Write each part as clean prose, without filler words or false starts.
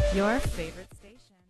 Your favorite station.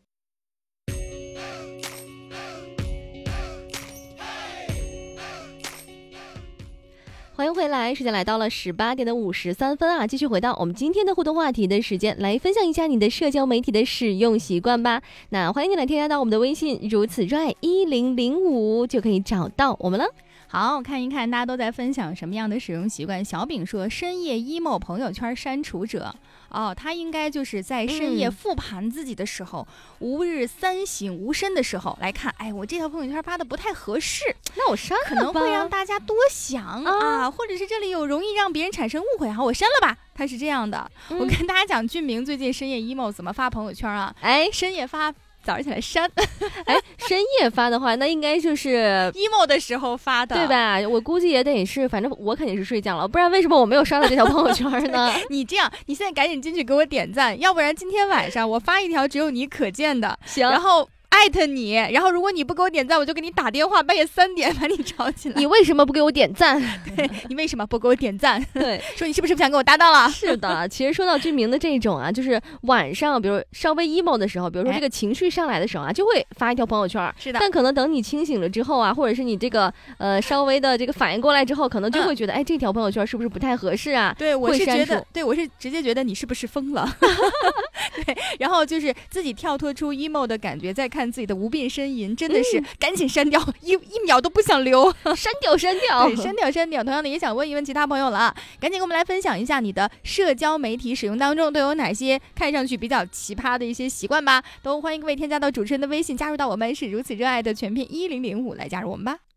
欢迎回来，时间来到了18点53分啊！继续回到我们今天的互动话题的时间，来分享一下你的社交媒体的使用习惯吧。那欢迎你来添加到我们的微信，如此热爱1005就可以找到我们了。 好，看一看大家都在分享什么样的使用习惯。小饼说深夜 emo 朋友圈删除者，他应该就是在深夜复盘自己的时候，吾日三省吾身的时候来看，哎，我这条朋友圈发的不太合适， 那我删了吧， 可能会让大家多想啊，或者是这里有容易让别人产生误会啊，我删了吧。他是这样的，我跟大家讲，俊明最近深夜 emo 怎么发朋友圈啊？哎，深夜发。早上起来删， 哎，深夜发的话，那应该就是 emo 的时候发的， 对吧？我估计也得是，反正我肯定是睡觉了，不然为什么我没有刷到这条朋友圈呢？ 你这样，你现在赶紧进去给我点赞，要不然今天晚上我发一条只有你可见的， 行， 然后艾特你，然后如果你不给我点赞，我就给你打电话，半夜3点把你吵起来。 你为什么不给我点赞？ 对，你为什么不给我点赞？ 对， 说你是不是不想跟我搭档了？ 是的，其实说到居民的这种啊，就是晚上，比如稍微 emo 的时候，比如说这个情绪上来的时候啊，就会发一条朋友圈。 是的， 但可能等你清醒了之后啊，或者是你这个稍微的这个反应过来之后，可能就会觉得，哎，这条朋友圈是不是不太合适啊？ 对，我是觉得，对我是直接觉得你是不是疯了？对，然后就是自己跳脱出 emo 的感觉，再看自己的无病呻吟，真的是赶紧删掉，一秒都不想留， 删掉， 对，删掉。同样的，也想问一问其他朋友了啊，赶紧跟我们来分享一下你的社交媒体使用当中都有哪些看上去比较奇葩的一些习惯吧。都欢迎各位添加到主持人的微信，加入到我们是如此热爱的全拼1005来加入我们吧。